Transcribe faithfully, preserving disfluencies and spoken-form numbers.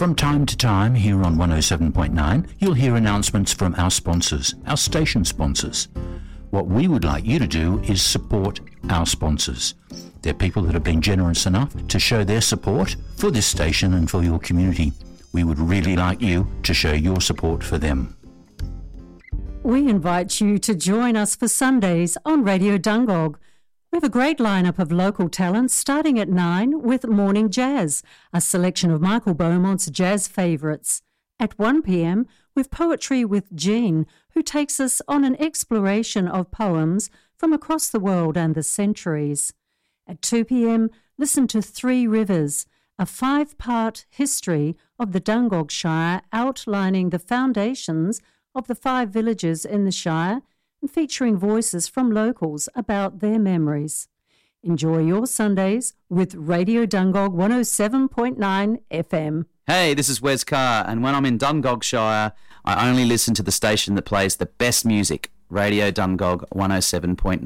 From time to time here on one oh seven point nine, you'll hear announcements from our sponsors, our station sponsors. What we would like you to do is support our sponsors. They're people that have been generous enough to show their support for this station and for your community. We would really like you to show your support for them. We invite you to join us for Sundays on Radio Dungog. We have a great lineup of local talents starting at nine with Morning Jazz, a selection of Michael Beaumont's jazz favourites. At one p.m, with Poetry with Jean, who takes us on an exploration of poems from across the world and the centuries. At two p.m, listen to Three Rivers, a five-part history of the Dungog Shire outlining the foundations of the five villages in the Shire and featuring voices from locals about their memories. Enjoy your Sundays with Radio Dungog one oh seven point nine F M. Hey, this is Wes Carr, and when I'm in Dungog Shire, I only listen to the station that plays the best music, Radio Dungog one oh seven point nine.